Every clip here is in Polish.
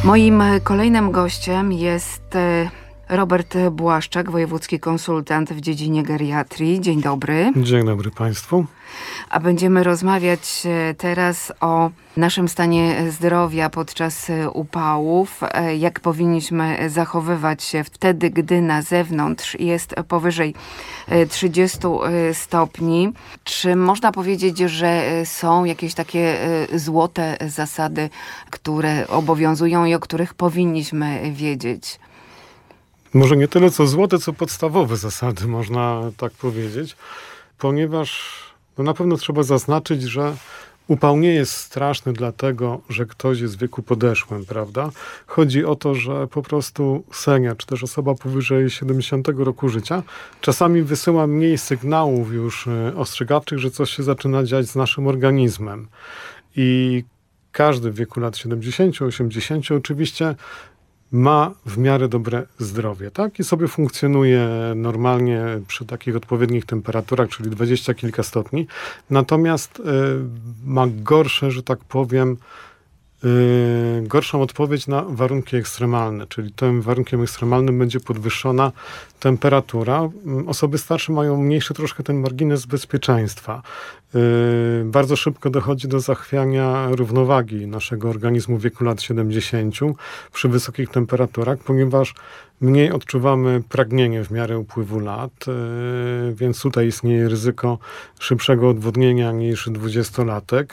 Moim kolejnym gościem jest Robert Błaszczak, wojewódzki konsultant w dziedzinie geriatrii. Dzień dobry. Dzień dobry Państwu. A będziemy rozmawiać teraz o naszym stanie zdrowia podczas upałów. Jak powinniśmy zachowywać się wtedy, gdy na zewnątrz jest powyżej 30 stopni. Czy można powiedzieć, że są jakieś takie złote zasady, które obowiązują i o których powinniśmy wiedzieć? Może nie tyle co złote, co podstawowe zasady, można tak powiedzieć, ponieważ na pewno trzeba zaznaczyć, że upał nie jest straszny dlatego, że ktoś jest w wieku podeszłym, prawda? Chodzi o to, że po prostu senior, czy też osoba powyżej 70 roku życia czasami wysyła mniej sygnałów już ostrzegawczych, że coś się zaczyna dziać z naszym organizmem. I każdy w wieku lat 70, 80 oczywiście ma w miarę dobre zdrowie, tak? I sobie funkcjonuje normalnie przy takich odpowiednich temperaturach, czyli 20 kilka stopni. Natomiast ma gorsze, że tak powiem, gorszą odpowiedź na warunki ekstremalne, czyli tym warunkiem ekstremalnym będzie podwyższona temperatura. Osoby starsze mają mniejszy troszkę ten margines bezpieczeństwa. Bardzo szybko dochodzi do zachwiania równowagi naszego organizmu w wieku lat 70 przy wysokich temperaturach, ponieważ mniej odczuwamy pragnienie w miarę upływu lat, więc tutaj istnieje ryzyko szybszego odwodnienia niż 20-latek.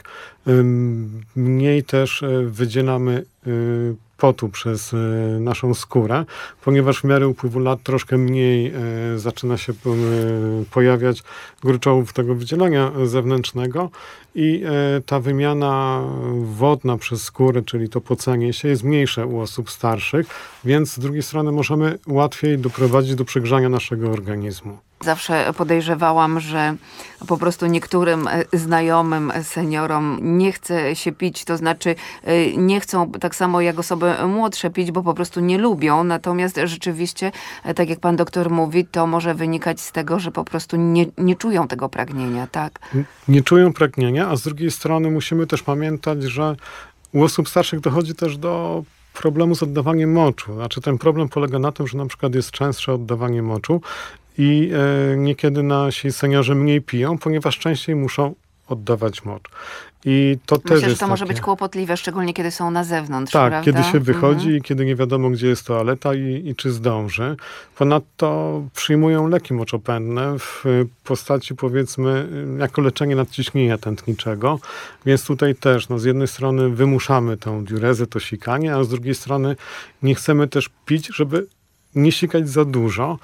Mniej też wydzielamy potu przez naszą skórę, ponieważ w miarę upływu lat troszkę mniej zaczyna się pojawiać gruczołów tego wydzielania zewnętrznego i ta wymiana wodna przez skórę, czyli to pocenie się jest mniejsze u osób starszych, więc z drugiej strony możemy łatwiej doprowadzić do przegrzania naszego organizmu. Zawsze podejrzewałam, że po prostu niektórym znajomym seniorom nie chce się pić, to znaczy nie chcą tak samo jak osoby młodsze pić, bo po prostu nie lubią. Natomiast rzeczywiście, tak jak pan doktor mówi, to może wynikać z tego, że po prostu nie czują tego pragnienia, tak? Nie czują pragnienia, a z drugiej strony musimy też pamiętać, że u osób starszych dochodzi też do problemu z oddawaniem moczu. Znaczy ten problem polega na tym, że na przykład jest częstsze oddawanie moczu i niekiedy nasi seniorzy mniej piją, ponieważ częściej muszą oddawać mocz. I to Myślę, też że jest to może takie... być kłopotliwe, szczególnie kiedy są na zewnątrz, Tak, prawda? kiedy się wychodzi i kiedy nie wiadomo, gdzie jest toaleta i czy zdąży. Ponadto przyjmują leki moczopędne w postaci, powiedzmy, jako leczenie nadciśnienia tętniczego. Więc tutaj też, z jednej strony wymuszamy tą diurezę, to sikanie, a z drugiej strony nie chcemy też pić, żeby nie sikać za dużo.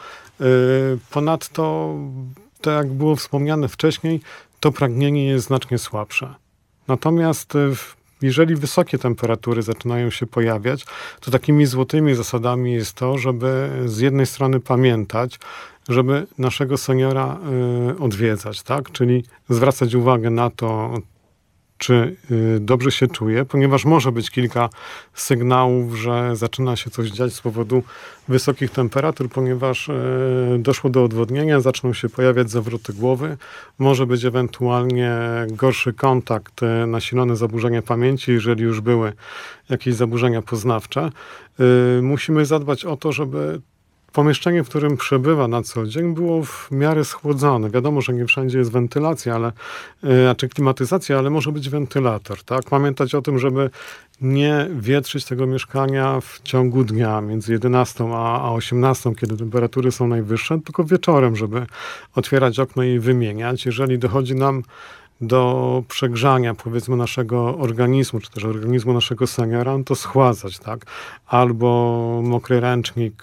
Ponadto, tak jak było wspomniane wcześniej, to pragnienie jest znacznie słabsze. Natomiast jeżeli wysokie temperatury zaczynają się pojawiać, to takimi złotymi zasadami jest to, żeby z jednej strony pamiętać, żeby naszego seniora odwiedzać, tak? Czyli zwracać uwagę na to, czy dobrze się czuje, ponieważ może być kilka sygnałów, że zaczyna się coś dziać z powodu wysokich temperatur, ponieważ doszło do odwodnienia, zaczną się pojawiać zawroty głowy, może być ewentualnie gorszy kontakt, nasilone zaburzenia pamięci, jeżeli już były jakieś zaburzenia poznawcze. Musimy zadbać o to, żeby pomieszczenie, w którym przebywa na co dzień, było w miarę schłodzone. Wiadomo, że nie wszędzie jest wentylacja, czy klimatyzacja, ale może być wentylator. Tak? Pamiętać o tym, żeby nie wietrzyć tego mieszkania w ciągu dnia między 11 a 18, kiedy temperatury są najwyższe, tylko wieczorem, żeby otwierać okno i wymieniać. Jeżeli dochodzi nam do przegrzania, powiedzmy, naszego organizmu, czy też organizmu naszego seniora, to schładzać, tak? Albo mokry ręcznik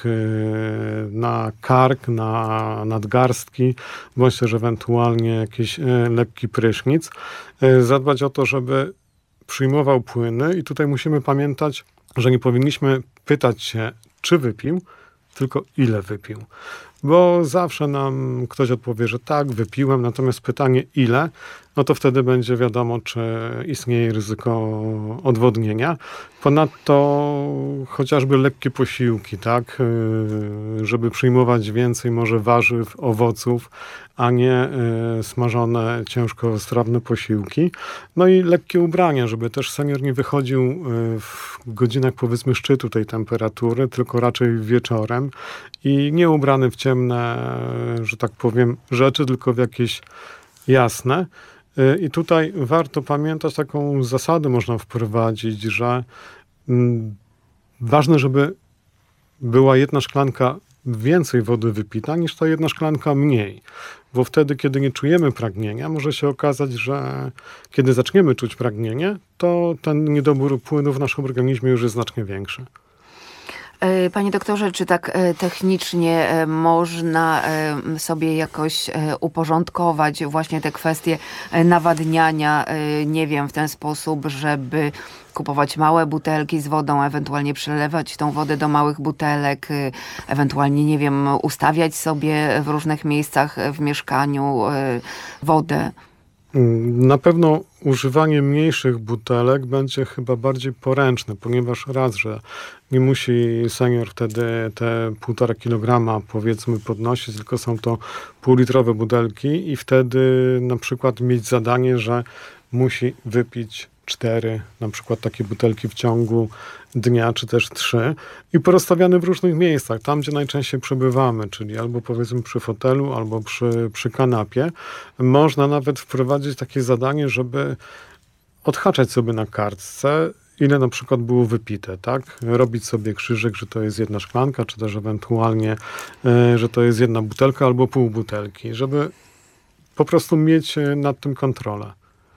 na kark, na nadgarstki, bądź też ewentualnie jakiś lekki prysznic. Zadbać o to, żeby przyjmował płyny i tutaj musimy pamiętać, że nie powinniśmy pytać się, czy wypił, tylko ile wypił. bo zawsze nam ktoś odpowie, że tak, wypiłem, natomiast pytanie ile, no to wtedy będzie wiadomo, czy istnieje ryzyko odwodnienia. Ponadto chociażby lekkie posiłki, tak, żeby przyjmować więcej może warzyw, owoców, a nie smażone, ciężkostrawne posiłki. No i lekkie ubrania, żeby też senior nie wychodził w godzinach powiedzmy szczytu tej temperatury, tylko raczej wieczorem i nie ubrany w ciemne, że tak powiem, rzeczy, tylko w jakieś jasne. I tutaj warto pamiętać, taką zasadę można wprowadzić, że ważne, żeby była jedna szklanka więcej wody wypita niż ta jedna szklanka mniej. Bo wtedy, kiedy nie czujemy pragnienia, może się okazać, że kiedy zaczniemy czuć pragnienie, to ten niedobór płynu w naszym organizmie już jest znacznie większy. Panie doktorze, czy tak technicznie można sobie jakoś uporządkować właśnie te kwestie nawadniania, nie wiem, w ten sposób, żeby kupować małe butelki z wodą, ewentualnie przelewać tą wodę do małych butelek, ewentualnie, nie wiem, ustawiać sobie w różnych miejscach w mieszkaniu wodę? Na pewno używanie mniejszych butelek będzie chyba bardziej poręczne, ponieważ raz, że nie musi senior wtedy te 1,5 kilograma powiedzmy podnosić, tylko są to półlitrowe butelki i wtedy na przykład mieć zadanie, że musi wypić 4 na przykład takie butelki w ciągu dnia, czy też 3 i porozstawiane w różnych miejscach, tam gdzie najczęściej przebywamy, czyli albo powiedzmy przy fotelu, albo przy kanapie. Można nawet wprowadzić takie zadanie, żeby odhaczać sobie na kartce, ile na przykład było wypite, tak? Robić sobie krzyżyk, że to jest jedna szklanka, czy też ewentualnie, że to jest jedna butelka albo pół butelki, żeby po prostu mieć nad tym kontrolę.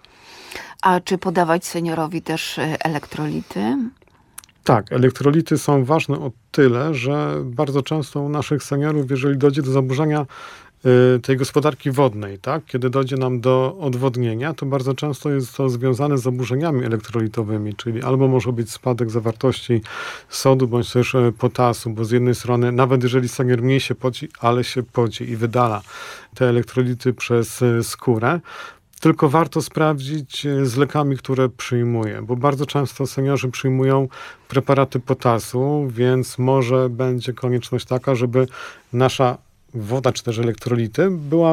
A czy podawać seniorowi też elektrolity? Tak, elektrolity są ważne o tyle, że bardzo często u naszych seniorów, jeżeli dojdzie do zaburzenia tej gospodarki wodnej, tak, kiedy dojdzie nam do odwodnienia, to bardzo często jest to związane z zaburzeniami elektrolitowymi, czyli albo może być spadek zawartości sodu, bądź też potasu, bo z jednej strony, nawet jeżeli senior mniej się poci, ale się poci i wydala te elektrolity przez skórę, tylko warto sprawdzić z lekami, które przyjmuje, bo bardzo często seniorzy przyjmują preparaty potasu, więc może będzie konieczność taka, żeby nasza woda czy też elektrolity była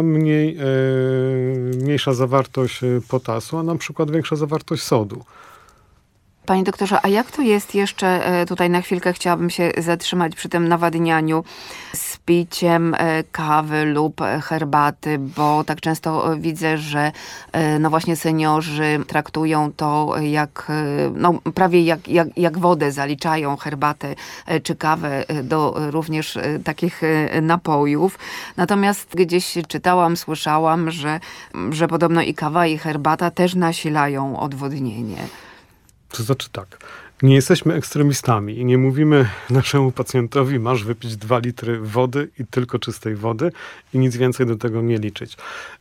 mniejsza zawartość potasu, a na przykład większa zawartość sodu. Panie doktorze, a jak to jest jeszcze, tutaj na chwilkę chciałabym się zatrzymać przy tym nawadnianiu z piciem kawy lub herbaty, bo tak często widzę, że no właśnie seniorzy traktują to jak, no prawie jak wodę, zaliczają herbatę czy kawę do również takich napojów. Natomiast gdzieś czytałam, słyszałam, że podobno i kawa, i herbata też nasilają odwodnienie. To znaczy tak, nie jesteśmy ekstremistami i nie mówimy naszemu pacjentowi, masz wypić 2 litry wody i tylko czystej wody i nic więcej do tego nie liczyć.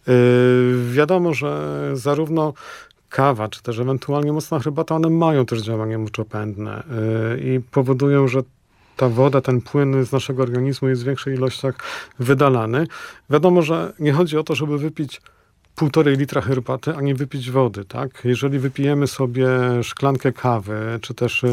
Wiadomo, że zarówno kawa, czy też ewentualnie mocna herbata, one mają też działanie moczopędne i powodują, że ta woda, ten płyn z naszego organizmu jest w większych ilościach wydalany. Wiadomo, że nie chodzi o to, żeby wypić 1,5 litra herbaty, a nie wypić wody, tak? Jeżeli wypijemy sobie szklankę kawy, czy też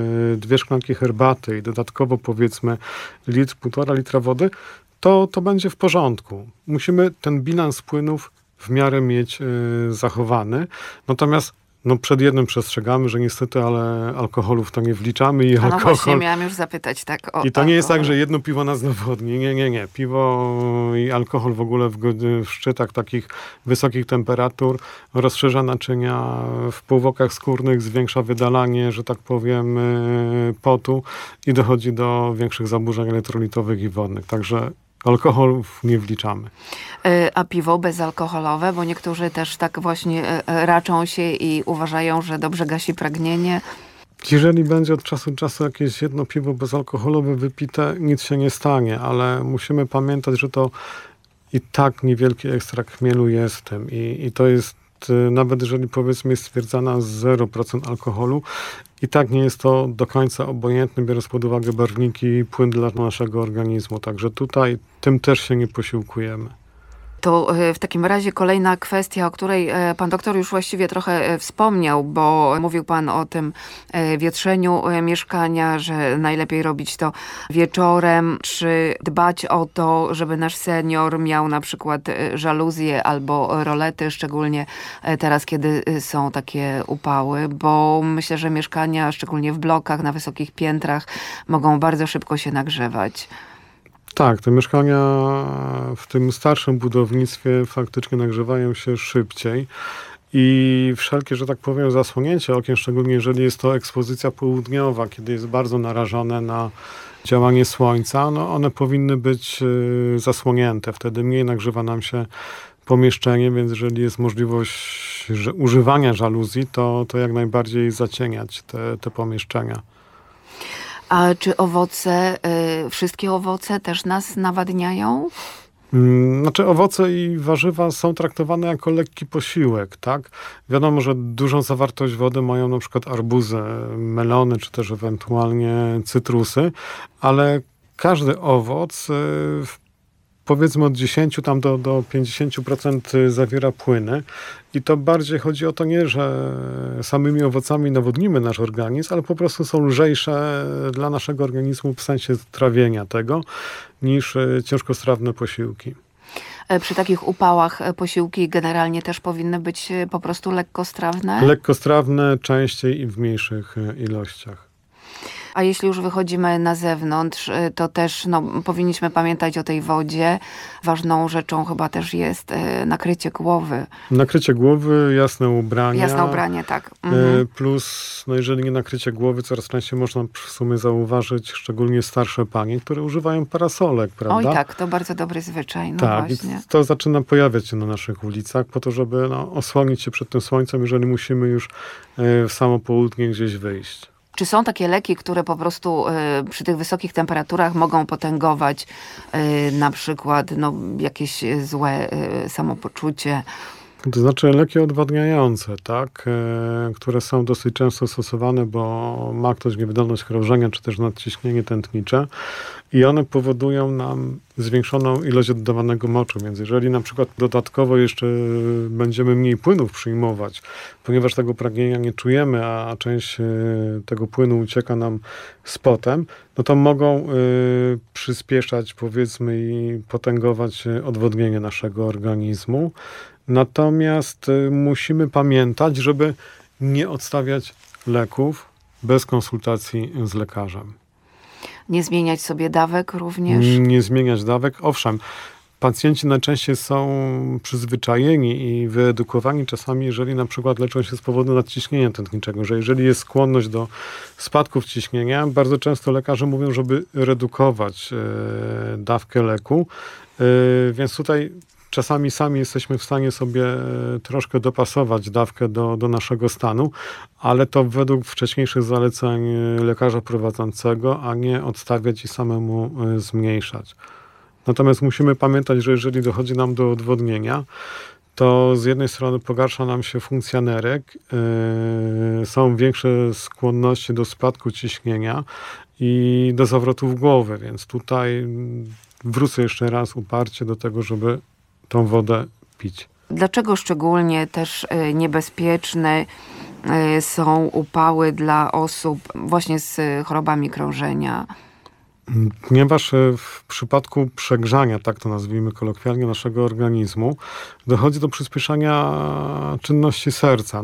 2 szklanki herbaty i dodatkowo powiedzmy 1,5 litra wody, to będzie w porządku. Musimy ten bilans płynów w miarę mieć zachowany. Natomiast przed jednym przestrzegamy, że niestety, ale alkoholów to nie wliczamy i alkohol... No właśnie, miałam już zapytać tak o I to alkohol. nie jest tak, że jedno piwo nas dowodni. Nie. Piwo i alkohol w ogóle w szczytach takich wysokich temperatur rozszerza naczynia w półwokach skórnych, zwiększa wydalanie, że tak powiem, potu i dochodzi do większych zaburzeń elektrolitowych i wodnych. Także alkoholów nie wliczamy. A piwo bezalkoholowe, bo niektórzy też tak właśnie raczą się i uważają, że dobrze gasi pragnienie. Jeżeli będzie od czasu do czasu jakieś jedno piwo bezalkoholowe wypite, nic się nie stanie, ale musimy pamiętać, że to i tak niewielki ekstrakt chmielu jest w tym i to jest nawet jeżeli powiedzmy jest stwierdzana 0% alkoholu, i tak nie jest to do końca obojętne, biorąc pod uwagę barwniki i płyn dla naszego organizmu. Także tutaj tym też się nie posiłkujemy. To w takim razie kolejna kwestia, o której pan doktor już właściwie trochę wspomniał, bo mówił pan o tym wietrzeniu mieszkania, że najlepiej robić to wieczorem. Czy dbać o to, żeby nasz senior miał na przykład żaluzje albo rolety, szczególnie teraz, kiedy są takie upały, bo myślę, że mieszkania, szczególnie w blokach, na wysokich piętrach, mogą bardzo szybko się nagrzewać. Tak, te mieszkania w tym starszym budownictwie faktycznie nagrzewają się szybciej i wszelkie, że tak powiem, zasłonięcie okien, szczególnie jeżeli jest to ekspozycja południowa, kiedy jest bardzo narażone na działanie słońca, no one powinny być zasłonięte. Wtedy mniej nagrzewa nam się pomieszczenie, więc jeżeli jest możliwość używania żaluzji, to jak najbardziej zacieniać te pomieszczenia. A czy owoce, wszystkie owoce też nas nawadniają? Znaczy owoce i warzywa są traktowane jako lekki posiłek, tak? Wiadomo, że dużą zawartość wody mają na przykład arbuzy, melony, czy też ewentualnie cytrusy, ale każdy owoc powiedzmy od 10 tam do 50% zawiera płyny i to bardziej chodzi o to nie, że samymi owocami nawodnimy nasz organizm, ale po prostu są lżejsze dla naszego organizmu w sensie trawienia tego niż ciężkostrawne posiłki. Przy takich upałach posiłki generalnie też powinny być po prostu lekkostrawne? Lekkostrawne częściej i w mniejszych ilościach. A jeśli już wychodzimy na zewnątrz, to też powinniśmy pamiętać o tej wodzie. Ważną rzeczą chyba też jest nakrycie głowy. Nakrycie głowy, jasne ubrania. Jasne ubranie, tak. Plus, jeżeli nie nakrycie głowy, coraz częściej można w sumie zauważyć, szczególnie starsze panie, które używają parasolek, prawda? Oj tak, to bardzo dobry zwyczaj. No tak, właśnie. to zaczyna pojawiać się na naszych ulicach po to, żeby osłonić się przed tym słońcem, jeżeli musimy już w samo południe gdzieś wyjść. Czy są takie leki, które po prostu przy tych wysokich temperaturach mogą potęgować na przykład jakieś złe samopoczucie? To znaczy leki odwadniające, tak, które są dosyć często stosowane, bo ma ktoś niewydolność krążenia, czy też nadciśnienie tętnicze i one powodują nam zwiększoną ilość oddawanego moczu, więc jeżeli na przykład dodatkowo jeszcze będziemy mniej płynów przyjmować, ponieważ tego pragnienia nie czujemy, a część tego płynu ucieka nam z potem, no to mogą przyspieszać, powiedzmy, i potęgować odwodnienie naszego organizmu. Natomiast musimy pamiętać, żeby nie odstawiać leków bez konsultacji z lekarzem. Nie zmieniać sobie dawek również? Nie zmieniać dawek. Owszem, pacjenci najczęściej są przyzwyczajeni i wyedukowani czasami, jeżeli na przykład leczą się z powodu nadciśnienia tętniczego, że jeżeli jest skłonność do spadków ciśnienia, bardzo często lekarze mówią, żeby redukować dawkę leku, więc tutaj czasami sami jesteśmy w stanie sobie troszkę dopasować dawkę do naszego stanu, ale to według wcześniejszych zaleceń lekarza prowadzącego, a nie odstawiać i samemu zmniejszać. Natomiast musimy pamiętać, że jeżeli dochodzi nam do odwodnienia, to z jednej strony pogarsza nam się funkcja nerek, są większe skłonności do spadku ciśnienia i do zawrotów głowy, więc tutaj wrócę jeszcze raz uparcie do tego, żeby tą wodę pić. Dlaczego szczególnie też niebezpieczne są upały dla osób właśnie z chorobami krążenia? Ponieważ w przypadku przegrzania, tak to nazwijmy kolokwialnie, naszego organizmu, dochodzi do przyspieszania czynności serca.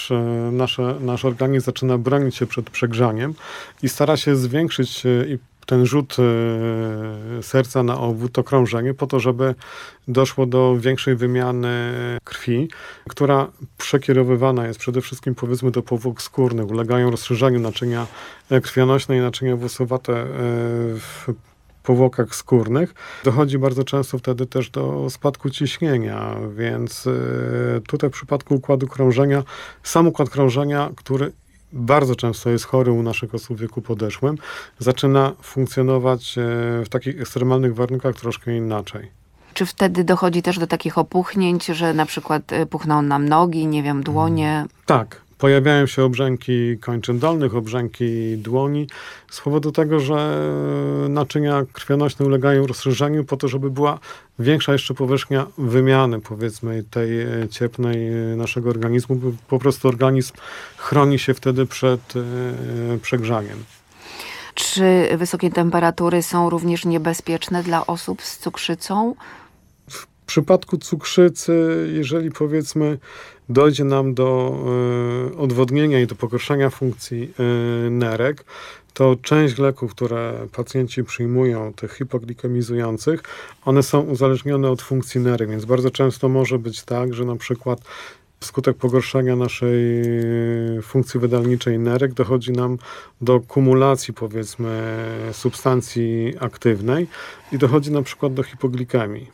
Nasz organizm zaczyna bronić się przed przegrzaniem i stara się zwiększyć ten rzut serca na obwód, to krążenie, po to, żeby doszło do większej wymiany krwi, która przekierowywana jest przede wszystkim, powiedzmy, do powłok skórnych. Ulegają rozszerzeniu naczynia krwionośne i naczynia włosowate w powłokach skórnych. Dochodzi bardzo często wtedy też do spadku ciśnienia, więc tutaj w przypadku układu krążenia, sam układ krążenia, który bardzo często jest chory u naszych osób w wieku podeszłym, zaczyna funkcjonować w takich ekstremalnych warunkach troszkę inaczej. Czy wtedy dochodzi też do takich opuchnięć, że na przykład puchną nam nogi, nie wiem, dłonie? Tak. Pojawiają się obrzęki kończyn dolnych, obrzęki dłoni z powodu tego, że naczynia krwionośne ulegają rozszerzeniu po to, żeby była większa jeszcze powierzchnia wymiany, powiedzmy, tej cieplnej naszego organizmu. Po prostu organizm chroni się wtedy przed przegrzaniem. Czy wysokie temperatury są również niebezpieczne dla osób z cukrzycą? W przypadku cukrzycy, jeżeli powiedzmy dojdzie nam do odwodnienia i do pogorszenia funkcji nerek, to część leków, które pacjenci przyjmują, tych hipoglikemizujących, one są uzależnione od funkcji nerek, więc bardzo często może być tak, że na przykład wskutek pogorszenia naszej funkcji wydalniczej nerek dochodzi nam do kumulacji, powiedzmy, substancji aktywnej i dochodzi na przykład do hipoglikemii.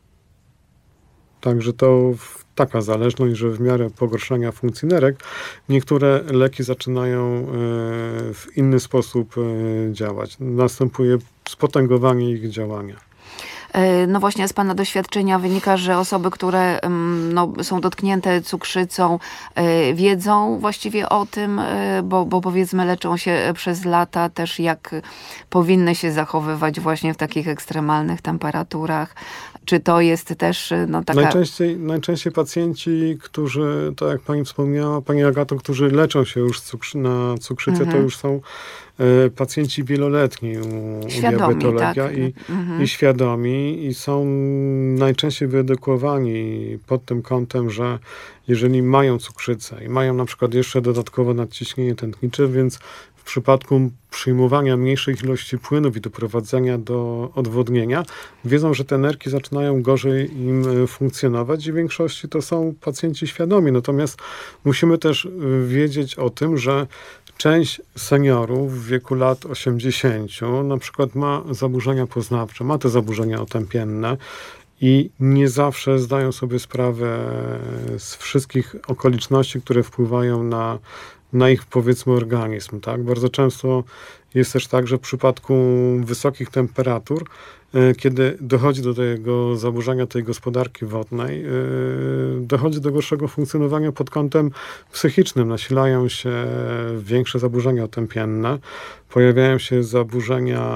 Także to taka zależność, że w miarę pogorszenia funkcji nerek niektóre leki zaczynają w inny sposób działać. Następuje spotęgowanie ich działania. No właśnie z pana doświadczenia wynika, że osoby, które są dotknięte cukrzycą, wiedzą właściwie o tym, bo powiedzmy leczą się przez lata też, jak powinny się zachowywać właśnie w takich ekstremalnych temperaturach. Czy to jest też taka... Najczęściej pacjenci, którzy, tak jak pani wspomniała, pani Agato, którzy leczą się już na cukrzycę, to już są pacjenci wieloletni u diabetologa tak. i świadomi i są najczęściej wyedukowani pod tym kątem, że jeżeli mają cukrzycę i mają na przykład jeszcze dodatkowo nadciśnienie tętnicze, więc w przypadku przyjmowania mniejszej ilości płynów i doprowadzenia do odwodnienia, wiedzą, że te nerki zaczynają gorzej im funkcjonować i w większości to są pacjenci świadomi. Natomiast musimy też wiedzieć o tym, że część seniorów w wieku lat 80 na przykład ma zaburzenia poznawcze, ma te zaburzenia otępienne i nie zawsze zdają sobie sprawę z wszystkich okoliczności, które wpływają na ich, powiedzmy, organizm. Tak? Bardzo często jest też tak, że w przypadku wysokich temperatur, kiedy dochodzi do tego zaburzenia tej gospodarki wodnej, dochodzi do gorszego funkcjonowania pod kątem psychicznym. Nasilają się większe zaburzenia otępienne, pojawiają się zaburzenia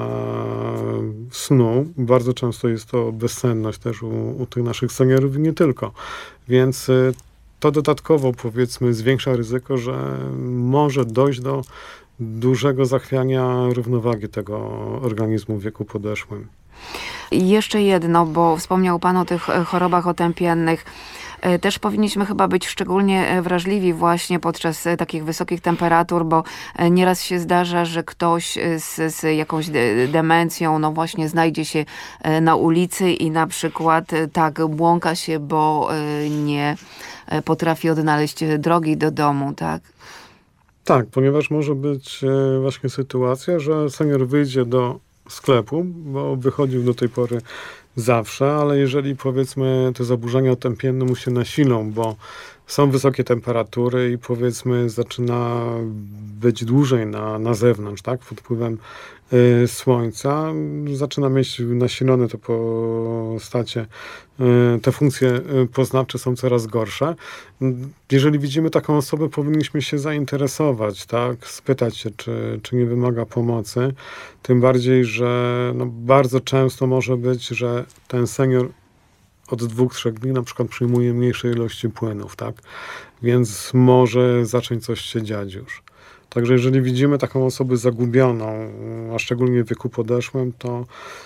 snu. Bardzo często jest to bezsenność też u tych naszych seniorów i nie tylko. Więc to dodatkowo, powiedzmy, zwiększa ryzyko, że może dojść do dużego zachwiania równowagi tego organizmu w wieku podeszłym. I jeszcze jedno, bo wspomniał pan o tych chorobach otępiennych. Też powinniśmy chyba być szczególnie wrażliwi właśnie podczas takich wysokich temperatur, bo nieraz się zdarza, że ktoś z jakąś demencją, no właśnie znajdzie się na ulicy i na przykład tak błąka się, bo nie potrafi odnaleźć drogi do domu, tak? Tak, ponieważ może być właśnie sytuacja, że senior wyjdzie do sklepu, bo wychodził do tej pory zawsze, ale jeżeli powiedzmy te zaburzenia otępienne mu się nasilą, bo są wysokie temperatury i powiedzmy zaczyna być dłużej na zewnątrz, tak, pod wpływem słońca, zaczyna mieć nasilone te postacie, te funkcje poznawcze są coraz gorsze. Jeżeli widzimy taką osobę, powinniśmy się zainteresować, tak, spytać się, czy nie wymaga pomocy. Tym bardziej, że bardzo często może być, że ten senior od 2-3 dni na przykład przyjmuje mniejsze ilości płynów, tak, więc może zacząć coś się dziać już. Także jeżeli widzimy taką osobę zagubioną, a szczególnie w wieku podeszłym, to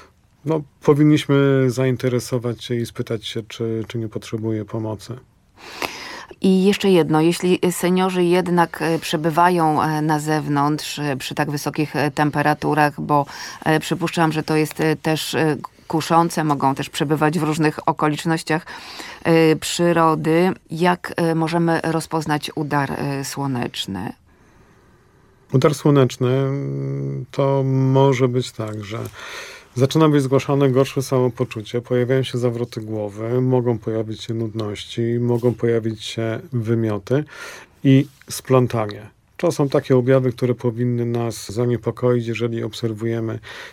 powinniśmy zainteresować się i spytać się, czy nie potrzebuje pomocy. I jeszcze jedno, jeśli seniorzy jednak przebywają na zewnątrz przy tak wysokich temperaturach, bo przypuszczam, że to jest też kuszące, mogą też przebywać w różnych okolicznościach przyrody, jak możemy rozpoznać udar słoneczny? Udar słoneczny to może być tak, że zaczyna być zgłaszane gorsze samopoczucie, pojawiają się zawroty głowy, mogą pojawić się nudności, mogą pojawić się wymioty i splątanie. To są takie objawy, które powinny nas zaniepokoić, jeżeli obserwujemy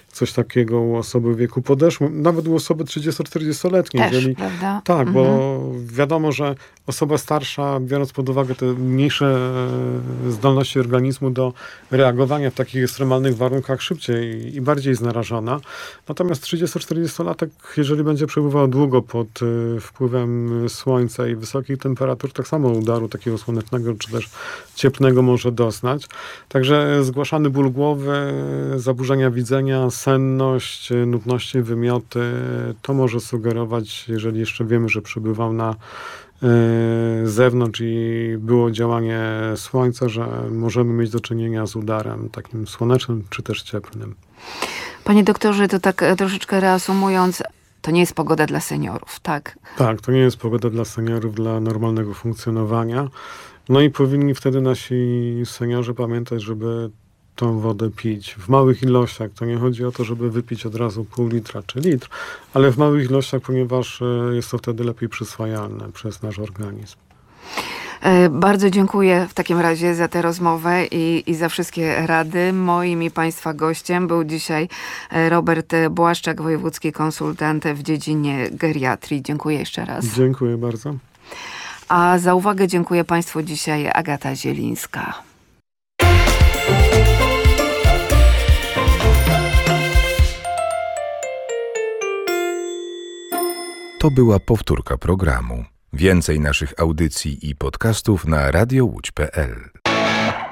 coś takiego u osoby w wieku podeszłym, nawet u osoby 30-40-letniej. Też, prawda? Tak, bo wiadomo, że osoba starsza, biorąc pod uwagę te mniejsze zdolności organizmu do reagowania w takich ekstremalnych warunkach, szybciej i bardziej jest narażona. Natomiast 30-40-latek, jeżeli będzie przebywał długo pod wpływem słońca i wysokich temperatur, tak samo udaru takiego słonecznego czy też cieplnego może doznać. Także zgłaszany ból głowy, zaburzenia widzenia, senność, nudności, wymioty, to może sugerować, jeżeli jeszcze wiemy, że przebywał na zewnątrz i było działanie słońca, że możemy mieć do czynienia z udarem takim słonecznym czy też cieplnym. Panie doktorze, to tak troszeczkę reasumując, to nie jest pogoda dla seniorów, tak? Tak, to nie jest pogoda dla seniorów, dla normalnego funkcjonowania. No i powinni wtedy nasi seniorzy pamiętać, żeby tą wodę pić w małych ilościach. To nie chodzi o to, żeby wypić od razu pół litra czy litr, ale w małych ilościach, ponieważ jest to wtedy lepiej przyswajalne przez nasz organizm. Bardzo dziękuję w takim razie za tę rozmowę i za wszystkie rady. Moim i Państwa gościem był dzisiaj Robert Błaszczak, wojewódzki konsultant w dziedzinie geriatrii. Dziękuję jeszcze raz. Dziękuję bardzo. A za uwagę dziękuję Państwu dzisiaj Agata Zielińska. To była powtórka programu. Więcej naszych audycji i podcastów na radiołódź.pl.